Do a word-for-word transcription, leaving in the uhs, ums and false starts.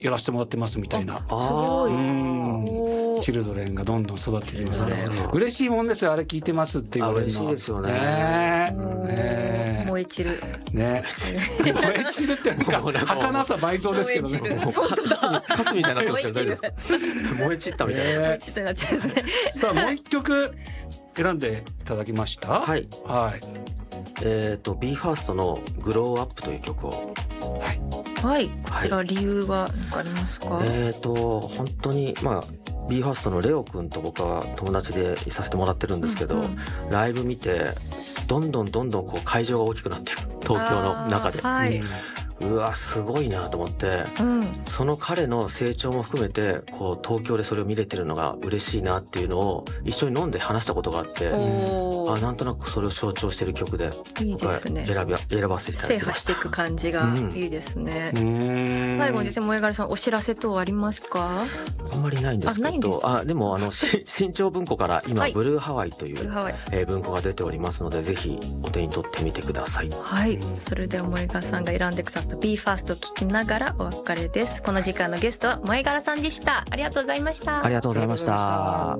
やらせてもらってますみたいな。 すごい。 うんチルドレンがどんどん育ってきますね。嬉しいもんですよ、あれ聞いてますって言われるの。 嬉しいですよね。 ねえ燃え散る。 ね燃え散るってなんか儚さ倍増ですけどね。 本当だ。 カスみたいになってますけど大丈夫ですか。燃え散ったみたいな。 燃え散ったになっちゃうんですね。 さあもう一曲選んでいただきました。 はい。 はい。 えっと ビーファースト のグローアップという曲を。 はい。 はい。こちら理由は何かありますか。 えっと本当にまあ。ビーファースト のレオくんと僕は友達でいさせてもらってるんですけど、うんうん、ライブ見てどんどんどんどんこう会場が大きくなっていく東京の中で、はい、うわすごいなと思って、うん、その彼の成長も含めてこう東京でそれを見れてるのが嬉しいなっていうのを一緒に飲んで話したことがあって、あなんとなくそれを象徴してる曲で僕は選び選ばせていただきました。 制覇していく感じがいいですね、うん、最後にですね萌柄さんお知らせ等ありますか。 あんまりないんですけど、あ, あでもあの新潮文庫から今、はい、ブルーハワイという、えー、文庫が出ておりますのでぜひお手に取ってみてください。 はい、それでは萌柄さんが選んでくださった ビーファースト を聞きながらお別れです。この時間のゲストは萌柄さんでした。ありがとうございました。 ありがとうございました。